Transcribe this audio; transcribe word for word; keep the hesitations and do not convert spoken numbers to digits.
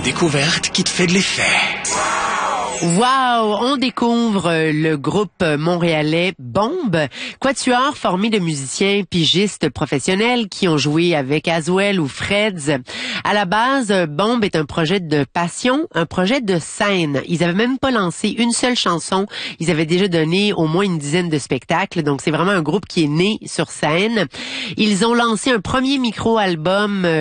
découverte qui te fait de l'effet. Wow! On découvre le groupe montréalais Bombe, quatuor formé de musiciens pigistes professionnels qui ont joué avec Aswell ou Freds. À la base, Bombe est un projet de passion, un projet de scène. Ils avaient même pas lancé une seule chanson. Ils avaient déjà donné au moins une dizaine de spectacles. Donc, c'est vraiment un groupe qui est né sur scène. Ils ont lancé un premier micro-album